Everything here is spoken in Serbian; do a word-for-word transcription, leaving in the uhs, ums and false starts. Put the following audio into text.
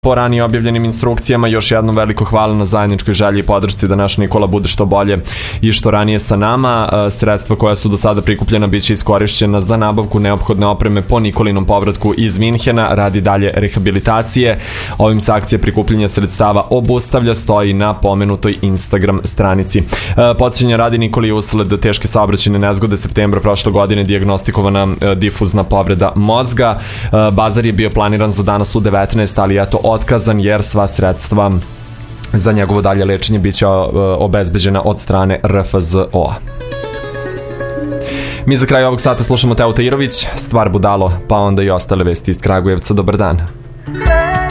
Po ranije objavljenim instrukcijama još jednom veliko hvala na zajedničkoj želji i podršci da naš Nikola bude što bolje i što ranije sa nama. Sredstva koja su do sada prikupljena bit će iskorišćena za nabavku neophodne opreme po Nikolinom povratku iz Minhena radi dalje rehabilitacije. Ovim se akcija prikupljanja sredstava obustavlja, stoji na pomenutoj Instagram stranici. Podsjećanja radi, Nikoli je usled teške saobraćajne nezgode septembra prošle godine dijagnostikovana difuzna povreda mozga. Bazar je bio planiran za danas u devetnaest, ali eto otkazan jer sva sredstva za njegovo dalje lečenje bit će obezbeđena od strane R F Z O-a. Mi za kraj ovog sata slušamo Teo Tajirović, Stvar budalo, pa onda i ostale vesti iz Kragujevca. Dobar dan.